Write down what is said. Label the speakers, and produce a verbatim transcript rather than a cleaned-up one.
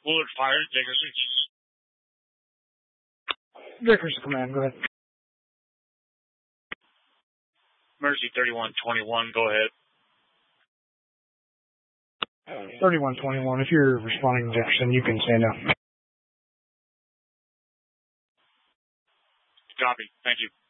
Speaker 1: Willard Fire, Dickerson.
Speaker 2: Dickerson Command, go ahead.
Speaker 1: Mercy thirty-one twenty-one, go ahead.
Speaker 2: thirty-one twenty-one, if you're responding to Dickerson, you can stand up.
Speaker 1: Copy, thank you.